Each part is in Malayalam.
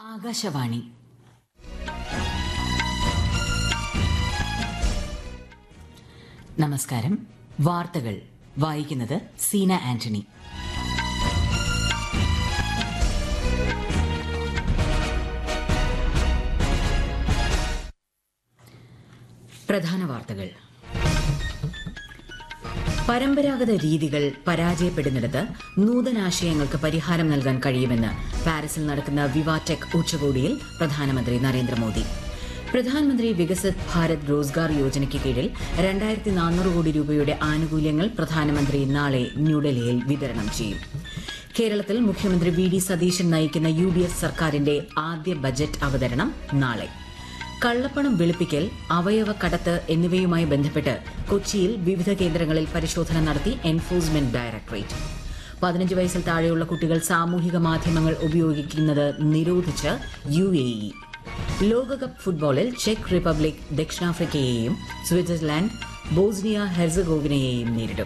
ആകാശവാണി നമസ്കാരം. വാർത്തകൾ വായിക്കുന്നത് സീന ആന്റണി. പ്രധാന വാർത്തകൾ. പരമ്പരാഗത രീതികൾ പരാജയപ്പെടുന്നിടത്ത് നൂതനാശയങ്ങൾക്ക് പരിഹാരം നൽകാൻ കഴിയുമെന്ന് പാരീസിൽ നടക്കുന്ന വിവാടെക് ഉച്ചകോടിയിൽ പ്രധാനമന്ത്രി നരേന്ദ്രമോദി. പ്രധാനമന്ത്രി വികസിത് ഭാരത് റോസ്ഗാർ യോജനയ്ക്ക് കീഴിൽ 2400 കോടി രൂപയുടെ ആനുകൂല്യങ്ങൾ പ്രധാനമന്ത്രി നാളെ ന്യൂഡൽഹിയിൽ വിതരണം ചെയ്യും. കേരളത്തിൽ മുഖ്യമന്ത്രി വി ഡി സതീശൻ നയിക്കുന്ന UDF സർക്കാരിന്റെ ആദ്യ ബജറ്റ് അവതരണം നാളെ. കള്ളപ്പണം വെളുപ്പിക്കൽ, അവയവ കടത്ത് എന്നിവയുമായി ബന്ധപ്പെട്ട് കൊച്ചിയിൽ വിവിധ കേന്ദ്രങ്ങളിൽ പരിശോധന നടത്തി എൻഫോഴ്സ്മെന്റ് ഡയറക്ടറേറ്റ്. 15 വയസ്സിൽ താഴെയുള്ള കുട്ടികൾ സാമൂഹിക മാധ്യമങ്ങൾ ഉപയോഗിക്കുന്നത് നിരോധിച്ച് UAE. ലോകകപ്പ് ഫുട്ബോളിൽ ചെക്ക് റിപ്പബ്ലിക് ദക്ഷിണാഫ്രിക്കയെയും സ്വിറ്റ്സർലൻഡ് ബോസ്നിയ ഹെർസഗോവിനയെയും നേരിടും.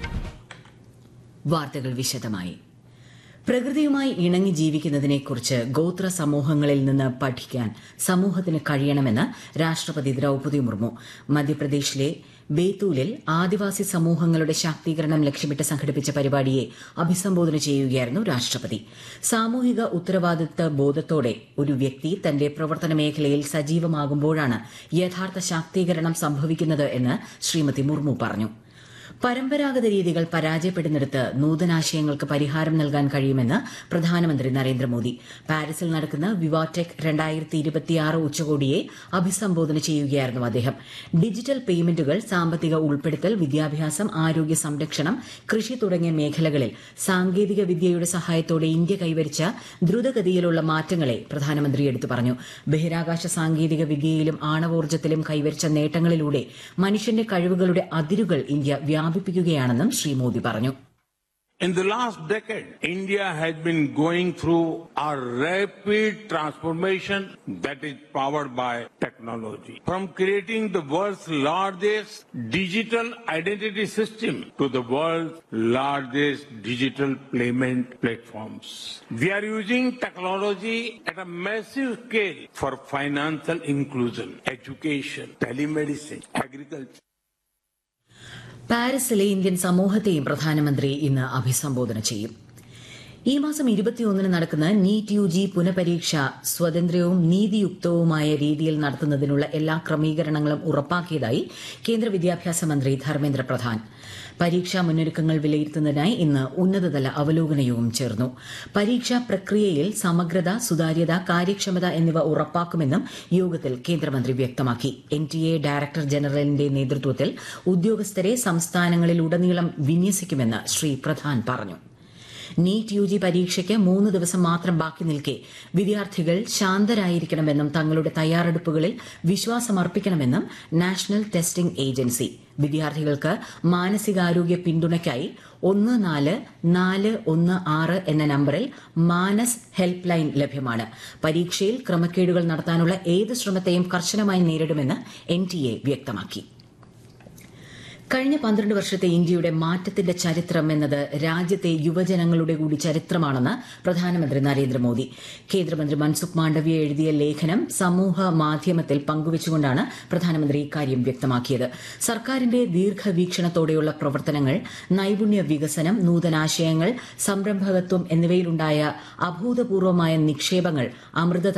വാർത്തകൾ വിശദമായി. പ്രകൃതിയുമായി ഇണങ്ങി ജീവിക്കുന്നതിനെക്കുറിച്ച് ഗോത്ര സമൂഹങ്ങളിൽ നിന്ന് പഠിക്കാൻ സമൂഹത്തിന് കഴിയണമെന്ന് രാഷ്ട്രപതി ദ്രൌപദി മുർമു. മധ്യപ്രദേശിലെ ബേതൂലിൽ ആദിവാസി സമൂഹങ്ങളുടെ ശാക്തീകരണം ലക്ഷ്യമിട്ട് സംഘടിപ്പിച്ച പരിപാടിയെ അഭിസംബോധന ചെയ്യുകയായിരുന്നു രാഷ്ട്രപതി. സാമൂഹിക ഉത്തരവാദിത്ത ബോധത്തോടെ ഒരു വ്യക്തി തന്റെ പ്രവർത്തന മേഖലയിൽ സജീവമാകുമ്പോഴാണ് യഥാർത്ഥ ശാക്തീകരണം സംഭവിക്കുന്നത് എന്ന് ശ്രീമതി മുർമു പറഞ്ഞു. പരമ്പരാഗത രീതികൾ പരാജയപ്പെടുന്നിടത്ത് നൂതനാശയങ്ങൾക്ക് പരിഹാരം നൽകാൻ കഴിയുമെന്ന് പ്രധാനമന്ത്രി നരേന്ദ്രമോദി. പാരീസിൽ നടക്കുന്ന വിവാടെക് 2026 ഉച്ചകോടിയെ അഭിസംബോധന ചെയ്യുകയായിരുന്നു അദ്ദേഹം. ഡിജിറ്റൽ പേയ്മെന്റുകൾ, സാമ്പത്തിക ഉൾപ്പെടുത്തൽ, വിദ്യാഭ്യാസം, ആരോഗ്യ സംരക്ഷണം, കൃഷി തുടങ്ങിയ മേഖലകളിൽ സാങ്കേതിക വിദ്യയുടെ സഹായത്തോടെ ഇന്ത്യ കൈവരിച്ച ദ്രുതഗതിയിലുള്ള മാറ്റങ്ങളെ പ്രധാനമന്ത്രി എടുത്തു പറഞ്ഞു. ബഹിരാകാശ സാങ്കേതിക വിദ്യയിലും ആണവോർജ്ജത്തിലും കൈവരിച്ച നേട്ടങ്ങളിലൂടെ മനുഷ്യന്റെ കഴിവുകളുടെ അതിരുകൾ ഇന്ത്യ വ്യാപിപ്പിക്കുകയാണെന്നും ശ്രീ മോദി പറഞ്ഞു. In the last decade, India has been going through a rapid transformation that is powered by technology. From creating the world's largest digital identity system to the world's largest digital payment platforms. We are using technology at a massive scale for financial inclusion, education, telemedicine, agriculture. പാരീസിലെ ഇന്ത്യൻ സമൂഹത്തെയും പ്രധാനമന്ത്രി ഇന്ന് അഭിസംബോധന ചെയ്യും. ഈ മാസം 21 നടക്കുന്ന നീറ്റ് UG പുനഃപരീക്ഷ സ്വതന്ത്രവും നീതിയുക്തവുമായ രീതിയിൽ നടത്തുന്നതിനുള്ള എല്ലാ ക്രമീകരണങ്ങളും ഉറപ്പാക്കിയതായി കേന്ദ്ര വിദ്യാഭ്യാസ മന്ത്രി ധർമ്മേന്ദ്ര പ്രധാൻ. പരീക്ഷാ മുന്നൊരുക്കങ്ങൾ വിലയിരുത്തുന്നതിനായി ഇന്ന് ഉന്നതതല അവലോകന യോഗം ചേർന്നു. പരീക്ഷാ പ്രക്രിയയിൽ സമഗ്രത, സുതാര്യത, കാര്യക്ഷമത എന്നിവ ഉറപ്പാക്കുമെന്നും യോഗത്തിൽ കേന്ദ്രമന്ത്രി വ്യക്തമാക്കി. NTA ഡയറക്ടർ ജനറലിന്റെ നേതൃത്വത്തിൽ ഉദ്യോഗസ്ഥരെ സംസ്ഥാനങ്ങളിലുടനീളം വിന്യസിക്കുമെന്ന് ശ്രീ പ്രധാൻ പറഞ്ഞു. നീറ്റ് UG പരീക്ഷയ്ക്ക് 3 ദിവസം മാത്രം ബാക്കി നിൽക്കെ വിദ്യാർത്ഥികൾ ശാന്തരായിരിക്കണമെന്നും തങ്ങളുടെ തയ്യാറെടുപ്പുകളിൽ വിശ്വാസമർപ്പിക്കണമെന്നും നാഷണൽ ടെസ്റ്റിംഗ് ഏജൻസി. വിദ്യാർത്ഥികൾക്ക് മാനസികാരോഗ്യ പിന്തുണയ്ക്കായി 14416 എന്ന നമ്പറിൽ മാനസ് ഹെൽപ്പ് ലൈൻ ലഭ്യമാണ്. പരീക്ഷയിൽ ക്രമക്കേടുകൾ നടത്താനുള്ള ഏത് ശ്രമത്തെയും കർശനമായി നേരിടുമെന്ന് NTA വ്യക്തമാക്കി. കഴിഞ്ഞ 12 വർഷത്തെ ഇന്ത്യയുടെ മാറ്റത്തിന്റെ ചരിത്രം എന്നത് രാജ്യത്തെ യുവജനങ്ങളുടെ കൂടി ചരിത്രമാണെന്ന് പ്രധാനമന്ത്രി നരേന്ദ്രമോദി. കേന്ദ്രമന്ത്രി മൻസുഖ് മാണ്ഡവ്യ എഴുതിയ ലേഖനം സമൂഹ മാധ്യമത്തിൽ പങ്കുവച്ചുകൊണ്ടാണ് പ്രധാനമന്ത്രി ഇക്കാര്യം വ്യക്തമാക്കിയത്. സർക്കാരിന്റെ ദീർഘവീക്ഷണത്തോടെയുള്ള പ്രവർത്തനങ്ങൾ, നൈപുണ്യ വികസനം, നൂതനാശയങ്ങൾ, സംരംഭകത്വം എന്നിവയിലുണ്ടായ അഭൂതപൂർവമായ നിക്ഷേപങ്ങൾ അമൃത